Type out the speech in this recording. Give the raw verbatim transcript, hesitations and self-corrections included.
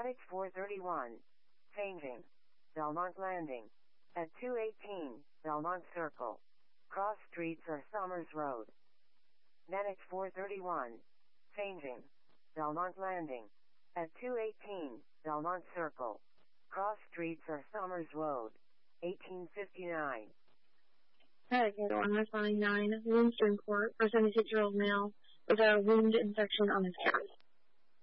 Medic four thirty-one. Changing. Belmont Landing. At two eighteen, Belmont Circle. Cross streets or Somers Road. Medic four thirty-one. Changing. Belmont Landing. At two eighteen, Belmont Circle. Cross streets or Somers Road. eighteen fifty-nine. Medic one responding nine, wound Court for seventy-six-year-old male with a wound infection on his chest.